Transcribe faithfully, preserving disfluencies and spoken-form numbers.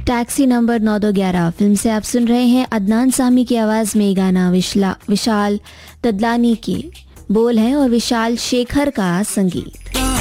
Taxi number नौ दो ग्यारह film से आप सुन रहे हैं अदनान सामी की आवाज़ में गाना विशाल ददलानी की बोल है और विशाल शेखर का संगीत।